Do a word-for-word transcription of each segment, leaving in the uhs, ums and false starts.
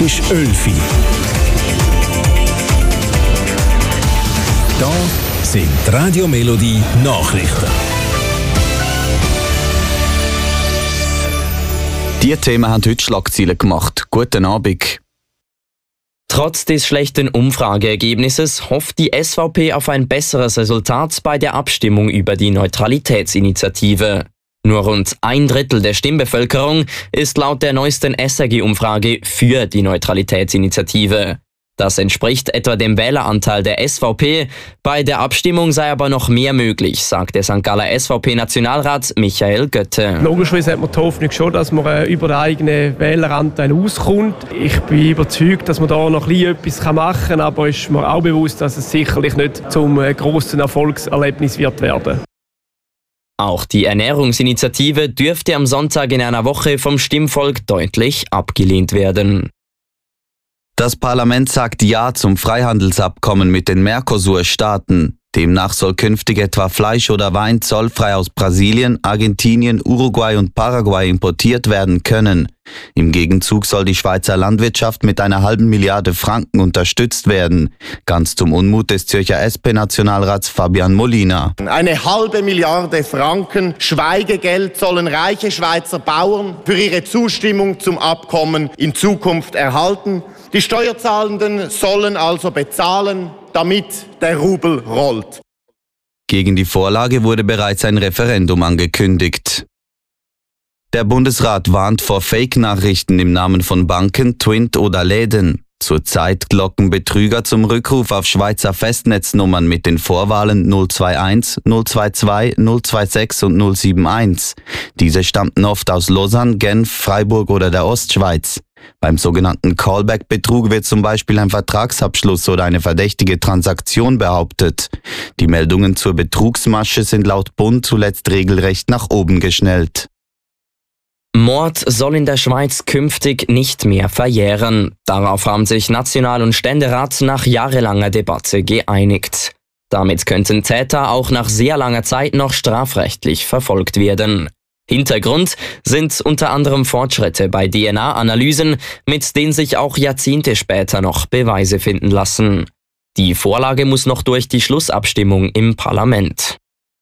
ist elf Uhr. Da sind Radio Melodie Nachrichten. Diese Themen haben heute Schlagzeilen gemacht. Guten Abend. Trotz des schlechten Umfrageergebnisses hofft die S V P auf ein besseres Resultat bei der Abstimmung über die Neutralitätsinitiative. Nur rund ein Drittel der Stimmbevölkerung ist laut der neuesten S R G-Umfrage für die Neutralitätsinitiative. Das entspricht etwa dem Wähleranteil der S V P. Bei der Abstimmung sei aber noch mehr möglich, sagt der Sankt Galler S V P-Nationalrat Michael Götte. Logischerweise hat man die Hoffnung schon, dass man äh, über den eigenen Wähleranteil auskommt. Ich bin überzeugt, dass man da noch ein bisschen etwas machen kann, aber ist mir auch bewusst, dass es sicherlich nicht zum äh, grossen Erfolgserlebnis wird werden. Auch die Ernährungsinitiative dürfte am Sonntag in einer Woche vom Stimmvolk deutlich abgelehnt werden. Das Parlament sagt Ja zum Freihandelsabkommen mit den Mercosur-Staaten. Demnach soll künftig etwa Fleisch oder Wein zollfrei aus Brasilien, Argentinien, Uruguay und Paraguay importiert werden können. Im Gegenzug soll die Schweizer Landwirtschaft mit einer halben Milliarde Franken unterstützt werden. Ganz zum Unmut des Zürcher S P-Nationalrats Fabian Molina. Eine halbe Milliarde Franken Schweigegeld sollen reiche Schweizer Bauern für ihre Zustimmung zum Abkommen in Zukunft erhalten. Die Steuerzahlenden sollen also bezahlen, damit der Rubel rollt. Gegen die Vorlage wurde bereits ein Referendum angekündigt. Der Bundesrat warnt vor Fake-Nachrichten im Namen von Banken, Twint oder Läden. Zurzeit locken Betrüger zum Rückruf auf Schweizer Festnetznummern mit den Vorwahlen null zwei eins, null zwei zwei, null zwei sechs und null sieben eins. Diese stammten oft aus Lausanne, Genf, Freiburg oder der Ostschweiz. Beim sogenannten Callback-Betrug wird zum Beispiel ein Vertragsabschluss oder eine verdächtige Transaktion behauptet. Die Meldungen zur Betrugsmasche sind laut Bund zuletzt regelrecht nach oben geschnellt. Mord soll in der Schweiz künftig nicht mehr verjähren. Darauf haben sich National- und Ständerat nach jahrelanger Debatte geeinigt. Damit könnten Täter auch nach sehr langer Zeit noch strafrechtlich verfolgt werden. Hintergrund sind unter anderem Fortschritte bei D N A-Analysen, mit denen sich auch Jahrzehnte später noch Beweise finden lassen. Die Vorlage muss noch durch die Schlussabstimmung im Parlament.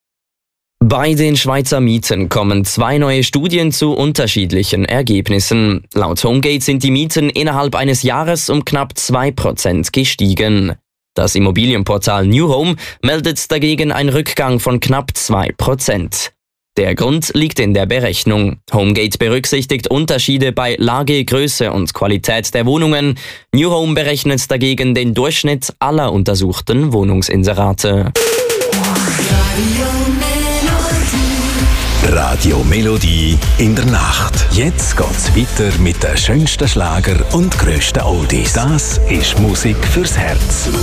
Bei den Schweizer Mieten kommen zwei neue Studien zu unterschiedlichen Ergebnissen. Laut Homegate sind die Mieten innerhalb eines Jahres um knapp zwei Prozent gestiegen. Das Immobilienportal New Home meldet dagegen einen Rückgang von knapp zwei Prozent. Der Grund liegt in der Berechnung. Homegate berücksichtigt Unterschiede bei Lage, Größe und Qualität der Wohnungen. New Home berechnet dagegen den Durchschnitt aller untersuchten Wohnungsinserate. Radio Melodie in der Nacht. Jetzt geht's weiter mit den schönsten Schlager und grössten Oldies. Das ist Musik fürs Herz.